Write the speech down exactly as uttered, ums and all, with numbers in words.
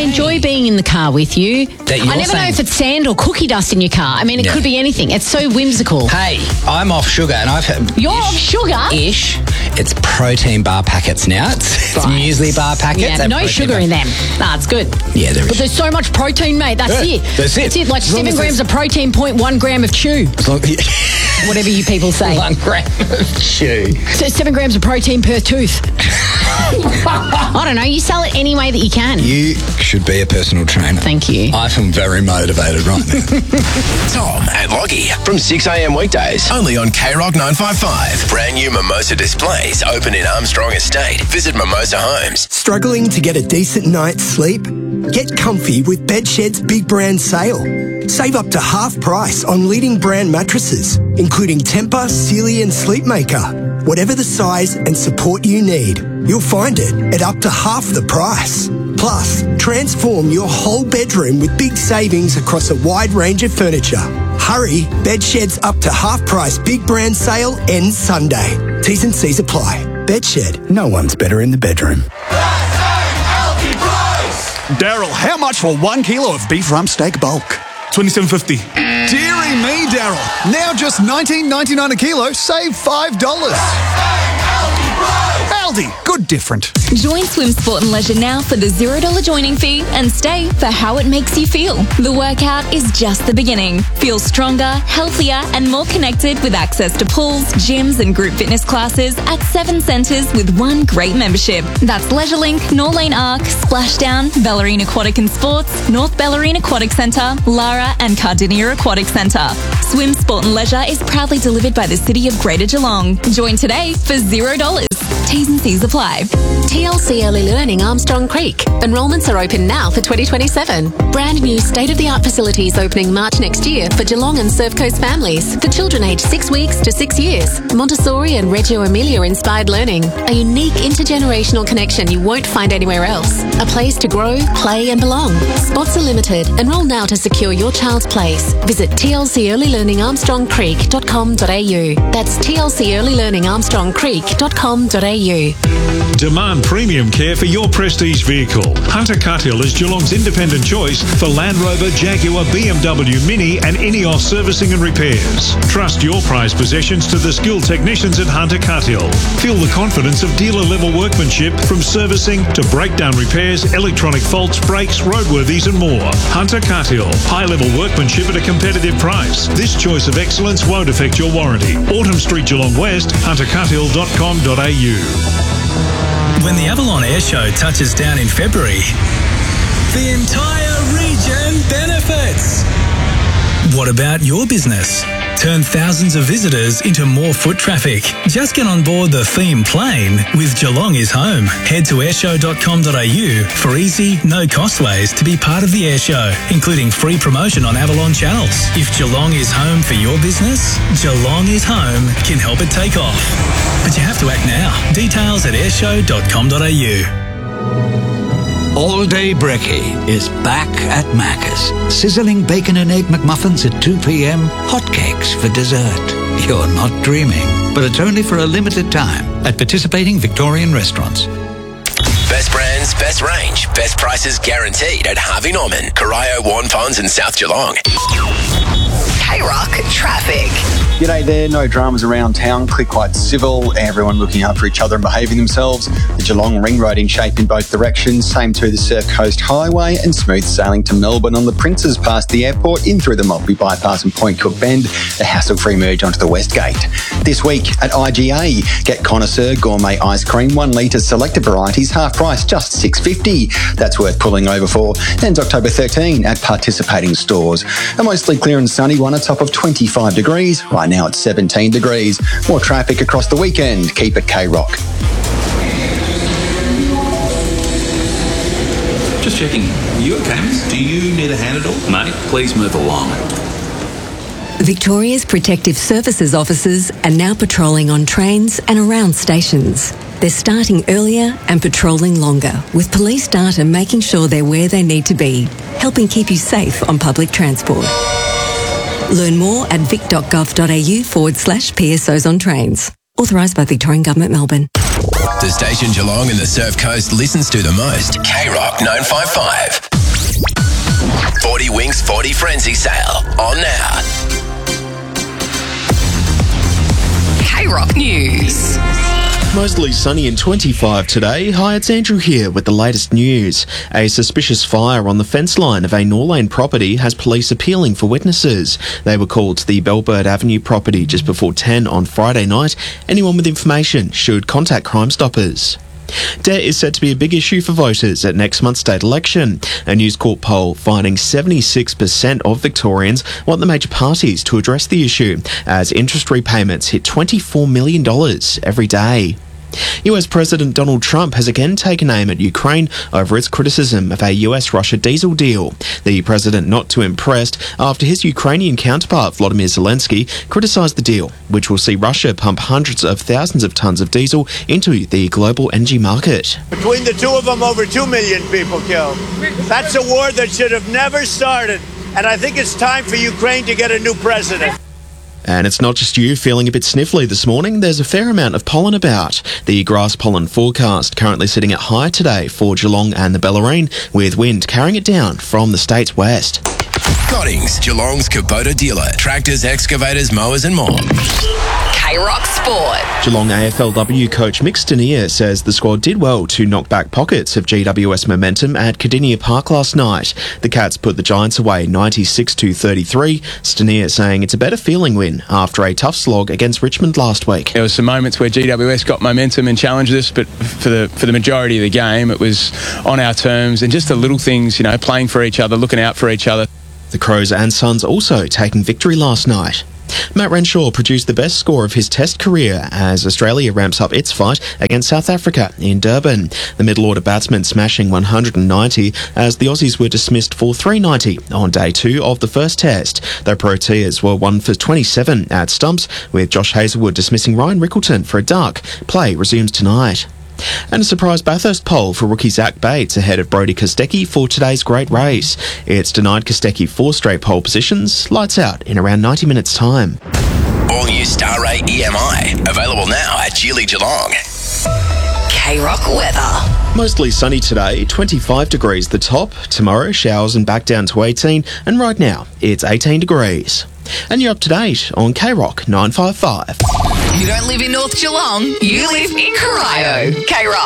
enjoy being in the car with you. That you're I never saying- know if it's sand or cookie dust in your car. I mean, it Yeah. could be anything. It's so whimsical. Hey, I'm off sugar and I've had... You're off sugar? Ish. It's protein bar packets now. It's, it's Right. muesli bar packets. Yeah, and no protein sugar bar- in them. Nah, it's good. Yeah, there is. But there's so much protein, mate. That's Yeah, it. that's it. That's it. Like As long seven as grams there's- of protein, point one gram of chew. As long- Whatever you people say. One gram of chew. So seven grams of protein per tooth. I don't know. You sell it any way that you can. You should be a personal trainer. Thank you. I feel very motivated right now. Tom and Lockie from six a.m. weekdays. Only on K Rock nine five five. Brand new Mimosa displays open in Armstrong Estate. Visit Mimosa Homes. Struggling to get a decent night's sleep? Get comfy with Bedshed's Big Brand Sale. Save up to half price on leading brand mattresses, including Tempur, Sealy and Sleepmaker. Whatever the size and support you need, you'll find it at up to half the price. Plus, transform your whole bedroom with big savings across a wide range of furniture. Hurry, Bedshed's up to half price Big Brand Sale ends Sunday. T's and C's apply. Bedshed, no one's better in the bedroom. Daryl, how much for one kilo of beef rump steak bulk? twenty-seven fifty. Deary me, Daryl. Now just nineteen ninety-nine a kilo, save five dollars. Aldi, good different. Join Swim Sport and Leisure now for the zero dollars joining fee and stay for how it makes you feel. The workout is just the beginning. Feel stronger, healthier and more connected with access to pools, gyms and group fitness classes at seven centres with one great membership. That's LeisureLink, Norlane Arc, Splashdown, Bellarine Aquatic and Sports, North Bellarine Aquatic Centre, Lara and Cardinia Aquatic Centre. Swim Sport and Leisure is proudly delivered by the City of Greater Geelong. Join today for zero dollars. T's and C's apply. T L C Early Learning Armstrong Creek. Enrolments are open now for twenty twenty-seven. Brand new state-of-the-art facilities opening March next year for Geelong and Surf Coast families for children aged six weeks to six years. Montessori and Reggio Emilia inspired learning. A unique intergenerational connection you won't find anywhere else. A place to grow, play and belong. Spots are limited. Enrol now to secure your child's place. Visit t l c early learning armstrong creek dot com dot a u. That's t l c early learning armstrong creek dot com dot a u. Demand premium care for your prestige vehicle. Hunter Cuthill is Geelong's independent choice for Land Rover, Jaguar, B M W Mini and Ineos servicing and repairs. Trust your prized possessions to the skilled technicians at Hunter Cuthill. Feel the confidence of dealer-level workmanship from servicing to breakdown repairs, electronic faults, brakes, roadworthies and more. Hunter Cuthill. High-level workmanship at a competitive price. This choice of excellence won't affect your warranty. Autumn Street, Geelong West, hunter cuthill dot com dot a u. When the Avalon Air Show touches down in February, the entire region benefits. What about your business? Turn thousands of visitors into more foot traffic. Just get on board the theme plane with Geelong is Home. Head to airshow dot com dot a u for easy, no-cost ways to be part of the air show, including free promotion on Avalon channels. If Geelong is home for your business, Geelong is Home can help it take off. But you have to act now. Details at airshow dot com dot a u. All Day Brekkie is back at Macca's. Sizzling bacon and egg McMuffins at two p.m. Hotcakes for dessert. You're not dreaming, but it's only for a limited time at participating Victorian restaurants. Best brands, best range, best prices guaranteed at Harvey Norman, Corio, Warren Ponds and South Geelong. K-Rock traffic. G'day there, no dramas around town, clear quite civil, everyone looking out for each other and behaving themselves. The Geelong Ring Road in shape in both directions, same to the Surf Coast Highway and smooth sailing to Melbourne on the Princes past the airport, in through the Maltby Bypass and Point Cook Bend, a hassle-free merge onto the West Gate. This week at I G A, get Connoisseur Gourmet Ice Cream, one litre selected varieties, half price, just six dollars fifty. That's worth pulling over for. Ends October thirteenth at participating stores. A mostly clear and sunny one, a top of twenty-five degrees. Right now it's seventeen degrees. More traffic across the weekend. Keep it K-Rock. Just checking. You okay, miss? Do you need a hand at all? Mate, please move along. Victoria's Protective Services officers are now patrolling on trains and around stations. They're starting earlier and patrolling longer, with police data making sure they're where they need to be, helping keep you safe on public transport. Learn more at vic.gov.au forward slash PSOs on trains. Authorised by Victorian Government, Melbourne. The station Geelong and the Surf Coast listens to the most. K-Rock nine five five. forty Winks forty Frenzy Sale. On now. K-Rock News. Mostly sunny and twenty-five today. Hi, it's Andrew here with the latest news. A suspicious fire on the fence line of a Norlane property has police appealing for witnesses. They were called to the Bellbird Avenue property just before ten on Friday night. Anyone with information should contact Crime Stoppers. Debt is set to be a big issue for voters at next month's state election. A News Corp poll finding seventy-six percent of Victorians want the major parties to address the issue as interest repayments hit twenty-four million dollars every day. U S President Donald Trump has again taken aim at Ukraine over its criticism of a U S-Russia diesel deal. The president not too impressed after his Ukrainian counterpart Volodymyr Zelensky criticised the deal, which will see Russia pump hundreds of thousands of tonnes of diesel into the global energy market. Between the two of them, over two million people killed. That's a war that should have never started, and I think it's time for Ukraine to get a new president. And it's not just you feeling a bit sniffly this morning. There's a fair amount of pollen about. The grass pollen forecast currently sitting at high today for Geelong and the Bellarine, with wind carrying it down from the state's west. Cottings, Geelong's Kubota dealer. Tractors, excavators, mowers and more. K-Rock Sport. Geelong A F L W coach Mick Stanier says the squad did well to knock back pockets of G W S momentum at Cardinia Park last night. The Cats put the Giants away ninety-six to thirty-three. Stanier saying it's a better feeling win after a tough slog against Richmond last week. There were some moments where G W S got momentum and challenged us, but for the for the majority of the game it was on our terms and just the little things, you know, playing for each other, looking out for each other. The Crows and Suns also taking victory last night. Matt Renshaw produced the best score of his Test career as Australia ramps up its fight against South Africa in Durban. The middle-order batsman smashing one hundred ninety as the Aussies were dismissed for three ninety on day two of the first Test. The Proteas were one for twenty-seven at stumps, with Josh Hazlewood dismissing Ryan Rickleton for a duck. Play resumes tonight. And a surprise Bathurst pole for rookie Zach Bates ahead of Brody Kostecki for today's great race. It's denied Kostecki four straight pole positions. Lights out in around ninety minutes' time. All new Star Ray E M I. Available now at Geely Geelong. K-Rock weather. Mostly sunny today, twenty-five degrees the top. Tomorrow, showers and back down to eighteen. And right now, it's eighteen degrees. And you're up to date on K-Rock nine five five. You don't live in North Geelong, you live in Corio. K-Rock.